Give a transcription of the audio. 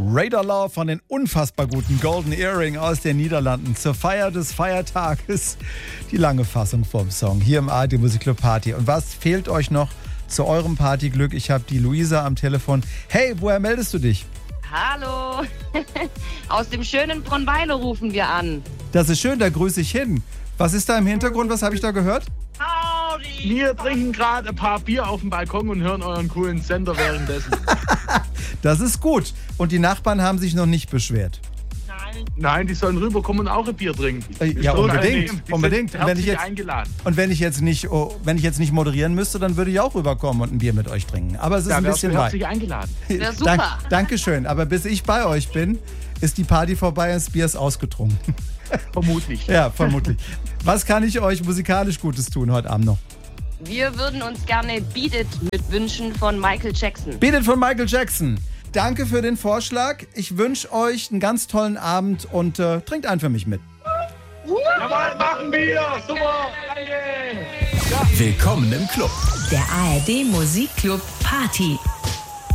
Radar Love von den unfassbar guten Golden Earring aus den Niederlanden zur Feier des Feiertages. Die lange Fassung vom Song hier im ARD Musikclub Party. Und was fehlt euch noch zu eurem Partyglück? Ich habe die Luisa am Telefon. Hey, woher meldest du dich? Hallo, aus dem schönen Bronnweile rufen wir an. Das ist schön, da grüße ich hin. Was ist da im Hintergrund? Was habe ich da gehört? Wir trinken gerade ein paar Bier auf dem Balkon und hören euren coolen Sender währenddessen. Das ist gut. Und die Nachbarn haben sich noch nicht beschwert. Nein, die sollen rüberkommen und auch ein Bier trinken. Ja, unbedingt. Unbedingt. Sind herzlich eingeladen. Und wenn ich jetzt nicht moderieren müsste, dann würde ich auch rüberkommen und ein Bier mit euch trinken. Aber es ist ein bisschen weit. Herzlich eingeladen. Ja, super. Dankeschön. Aber bis ich bei euch bin, ist die Party vorbei und das Bier ist ausgetrunken. Vermutlich. Ja, vermutlich. Was kann ich euch musikalisch Gutes tun heute Abend noch? Wir würden uns gerne Beat It mitwünschen von Michael Jackson. Beat It von Michael Jackson. Danke für den Vorschlag. Ich wünsche euch einen ganz tollen Abend und trinkt einen für mich mit. Jawohl, machen wir. Super. Danke. Willkommen im Club. Der ARD Musikclub Party.